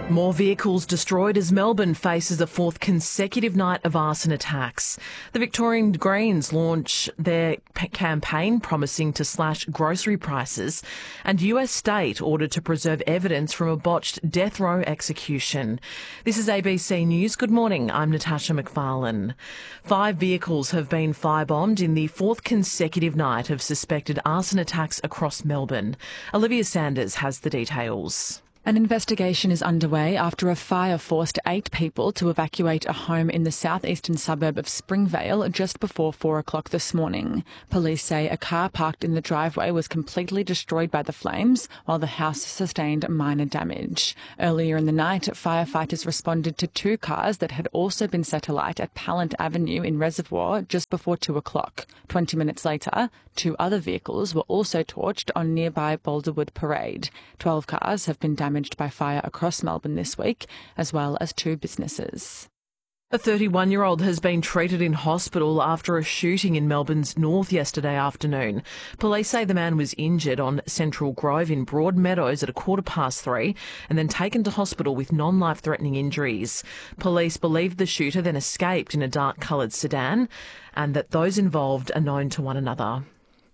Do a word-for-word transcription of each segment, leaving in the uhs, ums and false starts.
More vehicles destroyed as Melbourne faces a fourth consecutive night of arson attacks. The Victorian Greens launch their p- campaign promising to slash grocery prices, and U S state ordered to preserve evidence from a botched death row execution. This is A B C News. Good morning, I'm Natasha McFarlane. Five vehicles have been firebombed in the fourth consecutive night of suspected arson attacks across Melbourne. Olivia Sanders has the details. An investigation is underway after a fire forced eight people to evacuate a home in the southeastern suburb of Springvale just before four o'clock this morning. Police say a car parked in the driveway was completely destroyed by the flames, while the house sustained minor damage. Earlier in the night, firefighters responded to two cars that had also been set alight at Pallant Avenue in Reservoir just before two o'clock. Twenty minutes later, two other vehicles were also torched on nearby Boulderwood Parade. Twelve cars have been damaged damaged by fire across Melbourne this week, as well as two businesses. A thirty-one-year-old has been treated in hospital after a shooting in Melbourne's north yesterday afternoon. Police say the man was injured on Central Grove in Broadmeadows at a quarter past three and then taken to hospital with non-life-threatening injuries. Police believe the shooter then escaped in a dark-coloured sedan and that those involved are known to one another.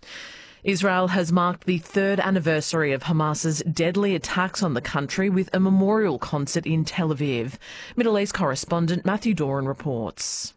Israel has marked the third anniversary of Hamas's deadly attacks on the country with a memorial concert in Tel Aviv. Middle East correspondent Matthew Doran reports.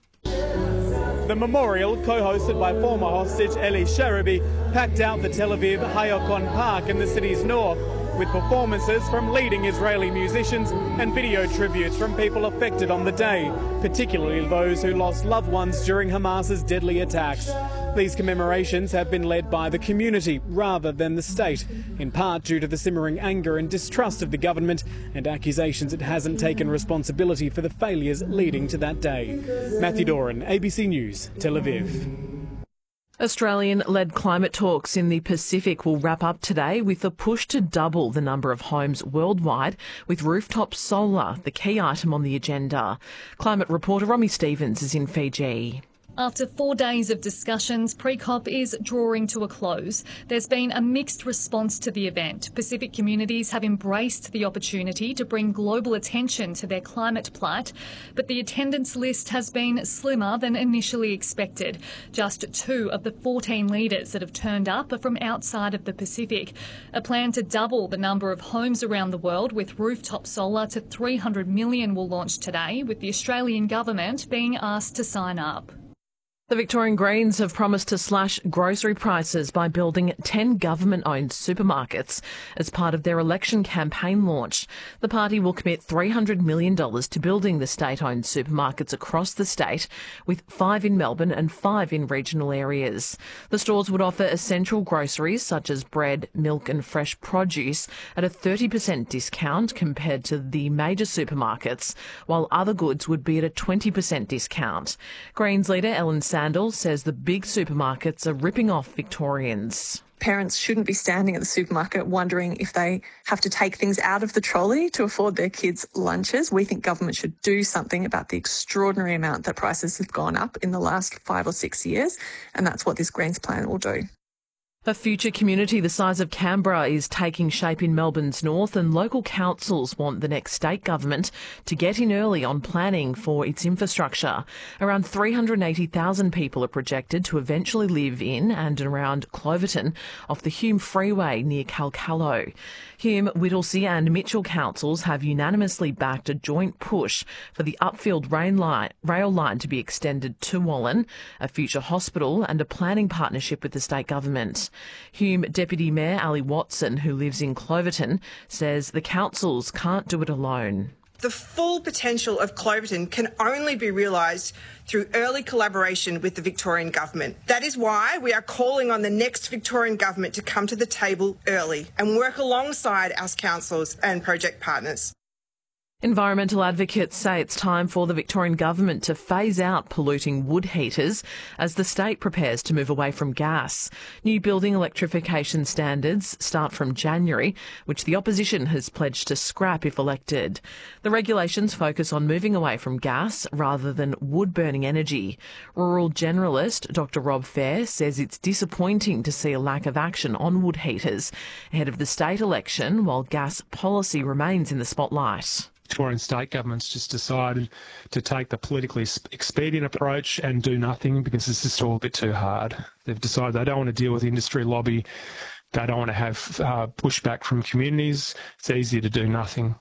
The memorial, co-hosted by former hostage Eli Sharabi, packed out the Tel Aviv Hayakon Park in the city's north, with performances from leading Israeli musicians and video tributes from people affected on the day, particularly those who lost loved ones during Hamas's deadly attacks. These commemorations have been led by the community rather than the state, in part due to the simmering anger and distrust of the government and accusations it hasn't taken responsibility for the failures leading to that day. Matthew Doran, A B C News, Tel Aviv. Australian-led climate talks in the Pacific will wrap up today with a push to double the number of homes worldwide, with rooftop solar the key item on the agenda. Climate reporter Romy Stevens is in Fiji. After four days of discussions, pre-COP is drawing to a close. There's been a mixed response to the event. Pacific communities have embraced the opportunity to bring global attention to their climate plight, but the attendance list has been slimmer than initially expected. Just two of the fourteen leaders that have turned up are from outside of the Pacific. A plan to double the number of homes around the world with rooftop solar to three hundred million will launch today, with the Australian government being asked to sign up. The Victorian Greens have promised to slash grocery prices by building ten government-owned supermarkets as part of their election campaign launch. The party will commit three hundred million dollars to building the state-owned supermarkets across the state, with five in Melbourne and five in regional areas. The stores would offer essential groceries such as bread, milk and fresh produce at a thirty percent discount compared to the major supermarkets, while other goods would be at a twenty percent discount. Greens leader Ellen Sanders says the big supermarkets are ripping off Victorians. Parents shouldn't be standing at the supermarket wondering if they have to take things out of the trolley to afford their kids' lunches. We think government should do something about the extraordinary amount that prices have gone up in the last five or six years, and that's what this Greens plan will do. A future community the size of Canberra is taking shape in Melbourne's north, and local councils want the next state government to get in early on planning for its infrastructure. Around three hundred eighty thousand people are projected to eventually live in and around Cloverton off the Hume Freeway near Calcallo. Hume, Whittlesea and Mitchell councils have unanimously backed a joint push for the Upfield rail line, rail line to be extended to Wallan, a future hospital and a planning partnership with the state government. Hume Deputy Mayor Ali Watson, who lives in Cloverton, says the councils can't do it alone. The full potential of Cloverton can only be realised through early collaboration with the Victorian Government. That is why we are calling on the next Victorian Government to come to the table early and work alongside our councils and project partners. Environmental advocates say it's time for the Victorian Government to phase out polluting wood heaters as the state prepares to move away from gas. New building electrification standards start from January, which the opposition has pledged to scrap if elected. The regulations focus on moving away from gas rather than wood-burning energy. Rural generalist Doctor Rob Fair says it's disappointing to see a lack of action on wood heaters ahead of the state election while gas policy remains in the spotlight. Victorian state government's just decided to take the politically expedient approach and do nothing because it's just all a bit too hard. They've decided they don't want to deal with the industry lobby. They don't want to have uh, pushback from communities. It's easier to do nothing.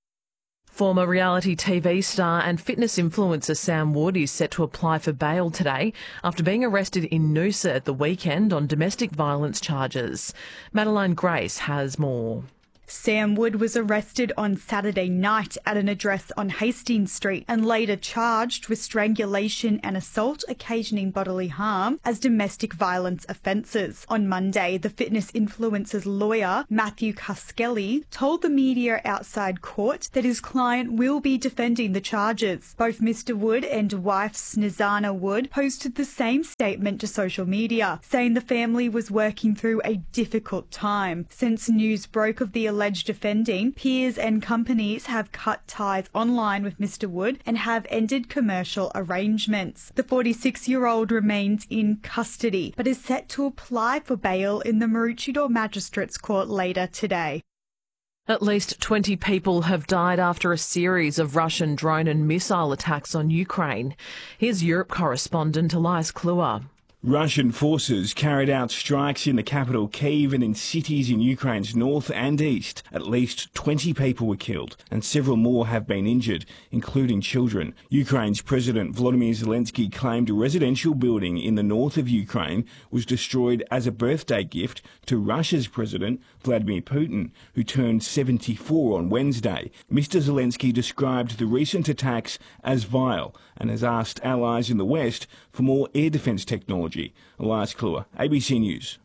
Former reality T V star and fitness influencer Sam Wood is set to apply for bail today after being arrested in Noosa at the weekend on domestic violence charges. Madeline Grace has more. Sam Wood was arrested on Saturday night at an address on Hastings Street and later charged with strangulation and assault occasioning bodily harm as domestic violence offences. On Monday, the fitness influencer's lawyer, Matthew Cuskelly, told the media outside court that his client will be defending the charges. Both Mister Wood and wife Snezana Wood posted the same statement to social media, saying the family was working through a difficult time. Since news broke of the alleged offending, peers and companies have cut ties online with Mister Wood and have ended commercial arrangements. The forty-six-year-old remains in custody but is set to apply for bail in the Maroochydore Magistrates Court later today. At least twenty people have died after a series of Russian drone and missile attacks on Ukraine. Here's Europe correspondent Elias Kluwer. Russian forces carried out strikes in the capital Kyiv and in cities in Ukraine's north and east. At least twenty people were killed and several more have been injured, including children. Ukraine's President Volodymyr Zelensky claimed a residential building in the north of Ukraine was destroyed as a birthday gift to Russia's President Vladimir Putin, who turned seventy-four on Wednesday. Mister Zelensky described the recent attacks as vile and has asked allies in the West for more air defence technology. Elias Kluwer, A B C News.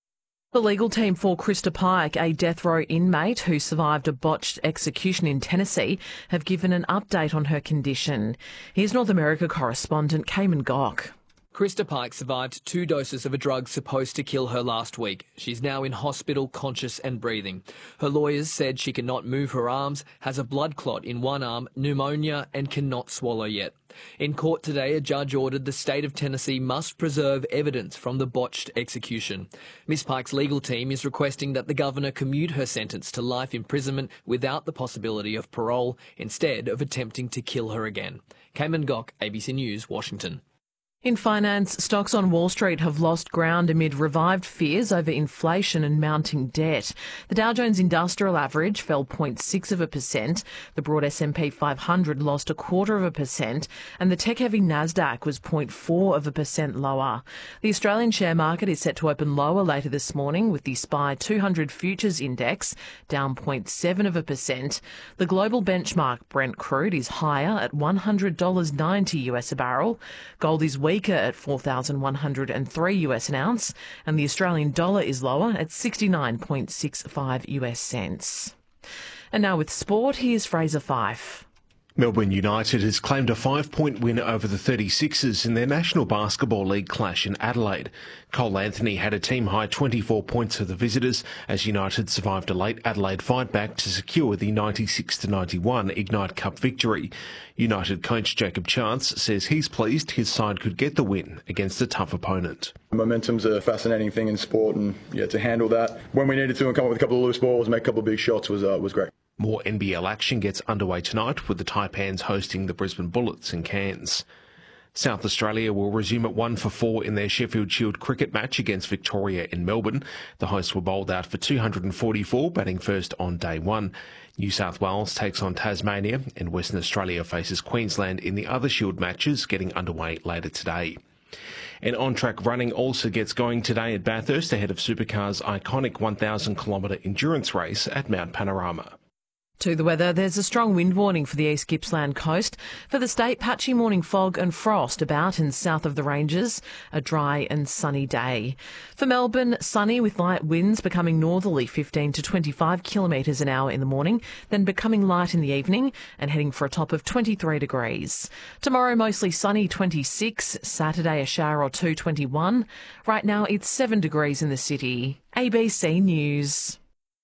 The legal team for Krista Pike, a death row inmate who survived a botched execution in Tennessee, have given an update on her condition. Here's North America correspondent Cayman Gock. Krista Pike survived two doses of a drug supposed to kill her last week. She's now in hospital, conscious and breathing. Her lawyers said she cannot move her arms, has a blood clot in one arm, pneumonia and cannot swallow yet. In court today, a judge ordered the state of Tennessee must preserve evidence from the botched execution. Miss Pike's legal team is requesting that the governor commute her sentence to life imprisonment without the possibility of parole, instead of attempting to kill her again. Cayman Gock, A B C News, Washington. In finance, stocks on Wall Street have lost ground amid revived fears over inflation and mounting debt. The Dow Jones Industrial Average fell zero point six of a percent, the broad S and P five hundred lost a quarter of a percent, and the tech-heavy Nasdaq was zero point four of a percent lower. The Australian share market is set to open lower later this morning, with the S P Y two hundred Futures Index down zero point seven of a percent. The global benchmark Brent crude is higher at one hundred dollars ninety US a barrel. Gold is weaker at four thousand one hundred three US an ounce, and the Australian dollar is lower at sixty-nine point six five US cents. And now with sport, here's Fraser Fife. Melbourne United has claimed a five-point win over the thirty-sixers in their National Basketball League clash in Adelaide. Cole Anthony had a team-high twenty-four points for the visitors as United survived a late Adelaide fight-back to secure the ninety-six to ninety-one Ignite Cup victory. United coach Jacob Chance says he's pleased his side could get the win against a tough opponent. Momentum's a fascinating thing in sport, and yeah, to handle that when we needed to and come up with a couple of loose balls, make a couple of big shots was uh, was great. More N B L action gets underway tonight with the Taipans hosting the Brisbane Bullets in Cairns. South Australia will resume at one for four in their Sheffield Shield cricket match against Victoria in Melbourne. The hosts were bowled out for two hundred forty-four, batting first on day one. New South Wales takes on Tasmania, and Western Australia faces Queensland in the other Shield matches getting underway later today. And on-track running also gets going today at Bathurst ahead of Supercar's iconic one thousand kilometre endurance race at Mount Panorama. To the weather, there's a strong wind warning for the East Gippsland coast. For the state, patchy morning fog and frost about and south of the ranges. A dry and sunny day. For Melbourne, sunny with light winds becoming northerly fifteen to twenty-five kilometres an hour in the morning, then becoming light in the evening and heading for a top of twenty-three degrees. Tomorrow, mostly sunny, twenty-six. Saturday, a shower or two, twenty-one. Right now, it's seven degrees in the city. A B C News.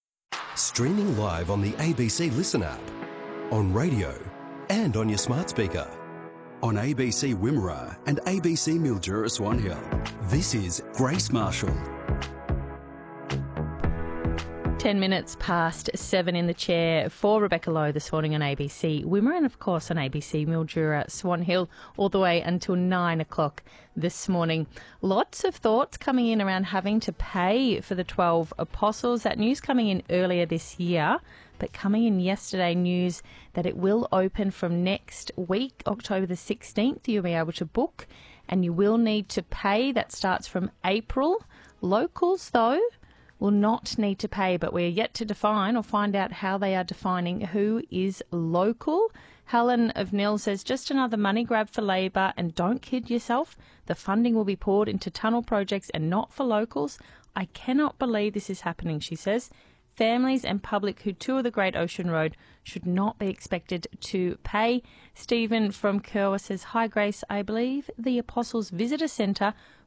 Streaming live on the A B C Listen app, on radio and on your smart speaker. On A B C Wimmera and A B C Mildura Swan Hill. This is Grace Marshall. Ten minutes past seven in the chair for Rebecca Lowe this morning on A B C Wimmera and, of course, on A B C Mildura Swan Hill all the way until nine o'clock this morning. Lots of thoughts coming in around having to pay for the twelve apostles. That news coming in earlier this year, but coming in yesterday, news that it will open from next week, October the sixteenth. You'll be able to book and you will need to pay. That starts from April. Locals, though, will not need to pay, but we're yet to define or find out how they are defining who is local. Helen of Nil says, just another money grab for Labor, and don't kid yourself, the funding will be poured into tunnel projects and not for locals. I cannot believe this is happening, she says. Families and public who tour the Great Ocean Road should not be expected to pay. Stephen from Kerwa says, hi Grace, I believe the Apostles Visitor Centre